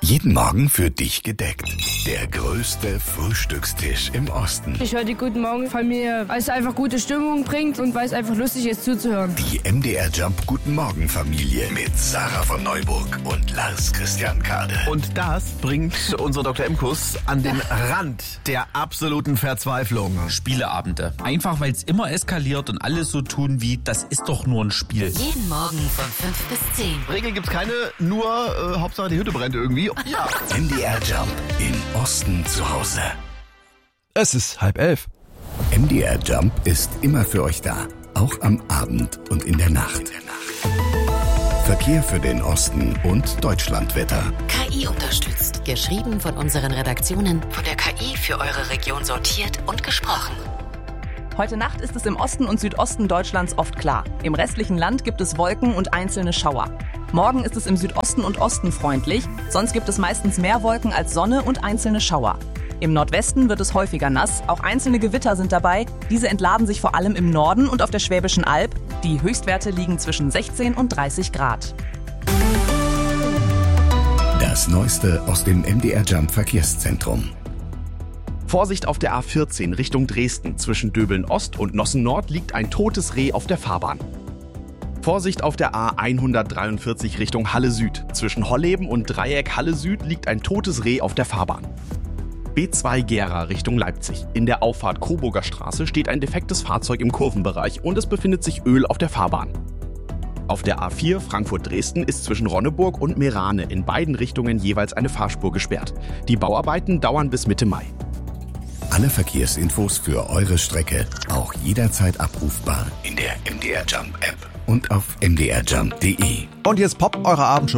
Jeden Morgen für dich gedeckt. Der größte Frühstückstisch im Osten. Ich höre die Guten Morgen Familie, weil es einfach gute Stimmung bringt und weil es einfach lustig ist zuzuhören. Die MDR Jump Guten Morgen Familie mit Sarah von Neuburg und Lars Christian Kade. Und das bringt unsere Dr. Imkus an den Rand der absoluten Verzweiflung. Spieleabende. Einfach weil es immer eskaliert und alle so tun wie, das ist doch nur ein Spiel. Jeden Morgen von 5 bis 10. Regeln gibt's keine, nur Hauptsache die Hütte brennt irgendwie. Ja. MDR Jump im Osten zu Hause. Es ist 10:30. MDR Jump ist immer für euch da. Auch am Abend und in der Nacht. Verkehr für den Osten und Deutschlandwetter. KI unterstützt. Geschrieben von unseren Redaktionen. Von der KI für eure Region sortiert und gesprochen. Heute Nacht ist es im Osten und Südosten Deutschlands oft klar. Im restlichen Land gibt es Wolken und einzelne Schauer. Morgen ist es im Südosten und Osten freundlich, sonst gibt es meistens mehr Wolken als Sonne und einzelne Schauer. Im Nordwesten wird es häufiger nass, auch einzelne Gewitter sind dabei. Diese entladen sich vor allem im Norden und auf der Schwäbischen Alb. Die Höchstwerte liegen zwischen 16 und 30 Grad. Das Neueste aus dem MDR Jump Verkehrszentrum. Vorsicht auf der A14 Richtung Dresden. Zwischen Döbeln Ost und Nossen Nord liegt ein totes Reh auf der Fahrbahn. Vorsicht auf der A143 Richtung Halle Süd. Zwischen Holleben und Dreieck Halle Süd liegt ein totes Reh auf der Fahrbahn. B2 Gera Richtung Leipzig. In der Auffahrt Coburger Straße steht ein defektes Fahrzeug im Kurvenbereich und es befindet sich Öl auf der Fahrbahn. Auf der A4 Frankfurt-Dresden ist zwischen Ronneburg und Meerane in beiden Richtungen jeweils eine Fahrspur gesperrt. Die Bauarbeiten dauern bis Mitte Mai. Alle Verkehrsinfos für eure Strecke auch jederzeit abrufbar in der MDR Jump App und auf mdrjump.de. Und jetzt poppt eure Abendshow